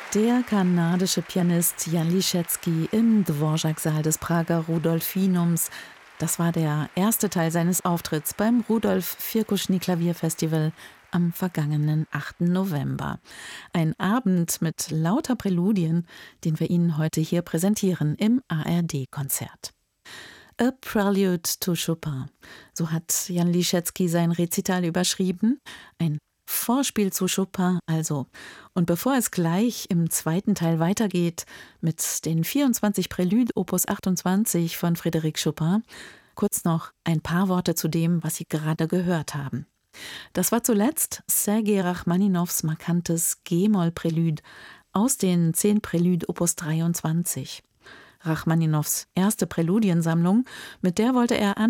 Der kanadische Pianist Jan Liszewski im Dvorak-Saal des Prager Rudolfinums. Das war der erste Teil seines Auftritts beim Rudolf Virkuschny-Klavierfestival am vergangenen 8. November. Ein Abend mit lauter Präludien, den wir Ihnen heute hier präsentieren im ARD-Konzert. A Prelude to Chopin, so hat Jan Liszewski sein Rezital überschrieben. Ein Vorspiel zu Chopin also. Und bevor es gleich im zweiten Teil weitergeht mit den 24 Präluden Opus 28 von Frédéric Chopin, kurz noch ein paar Worte zu dem, was Sie gerade gehört haben. Das war zuletzt Sergei Rachmaninows markantes G-Moll-Prälud aus den 10 Präluden Opus 23. Rachmaninows erste Präludiensammlung, mit der wollte er